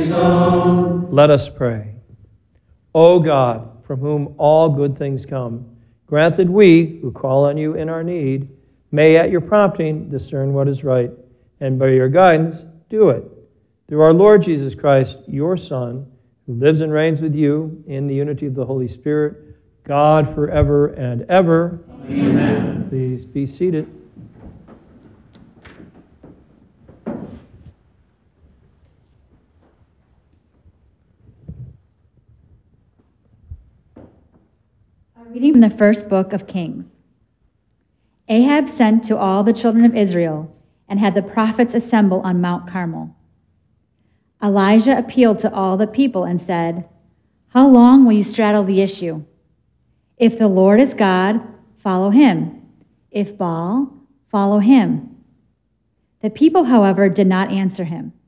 song. Let us pray. O God, from whom all good things come, grant that we, who call on you in our need, may at your prompting discern what is right, and by your guidance do it. Through our Lord Jesus Christ, your Son, who lives and reigns with you in the unity of the Holy Spirit, God forever and ever. Amen. Please be seated. Reading from the first book of Kings. Ahab sent to all the children of Israel and had the prophets assemble on Mount Carmel. Elijah appealed to all the people and said, "How long will you straddle the issue? If the Lord is God, follow him. If Baal, follow him." The people, however, did not answer him.